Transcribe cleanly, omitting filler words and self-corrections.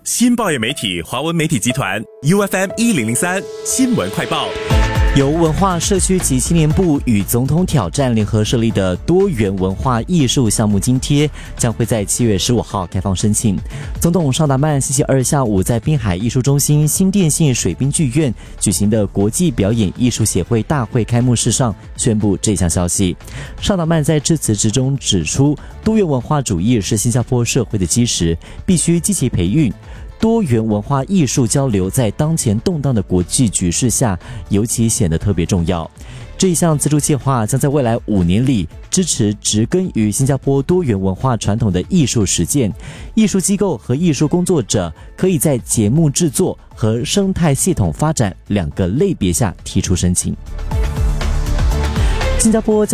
新报业媒体华文媒体集团 UFM1003 新闻快报。 由文化社区及青年部与总统挑战联合设立的多元文化艺术项目津贴将会在7月15号开放申请。总统尚达曼星期二下午在滨海艺术中心新店线水滨剧院举行的国际表演艺术协会大会开幕式上宣布这项消息。尚达曼在致辞之中指出，多元文化主义是新加坡社会的基石，必须积极培育。多元文化艺术交流在当前动荡的国际局势下尤其显得特别重要。这一项资助计划将在未来5年里支持植根于新加坡多元文化传统的艺术实践。艺术机构和艺术工作者可以在节目制作和生态系统发展2个类别下提出申请。新加坡